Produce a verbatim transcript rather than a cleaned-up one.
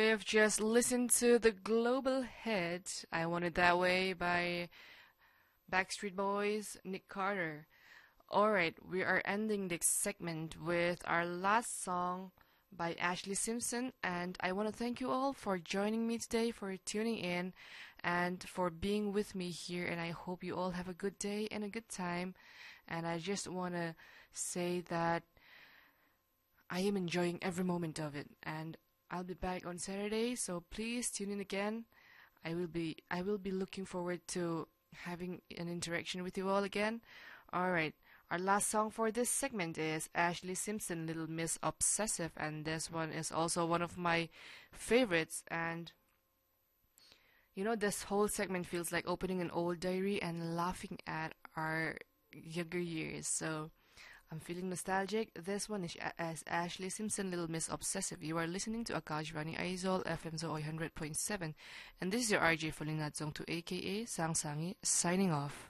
you've just listened to the global hit I Want It That Way by Backstreet Boys, Nick Carter. Alright, we are ending this segment with our last song by Ashley Simpson, and I want to thank you all for joining me today, for tuning in, and for being with me here, and I hope you all have a good day and a good time. And I just want to say that I am enjoying every moment of it, and I'll be back on Saturday, so please tune in again. I will be I will be looking forward to having an interaction with you all again. Alright, our last song for this segment is Ashley Simpson, Little Miss Obsessive, and this one is also one of my favorites. And you know, this whole segment feels like opening an old diary and laughing at our younger years, so I'm feeling nostalgic. This one is as Ashley Simpson, Little Miss Obsessive. You are listening to Akashvani Aizol, F M Zo one hundred point seven. And this is your R J Folinadzong to aka Sang Sangi, signing off.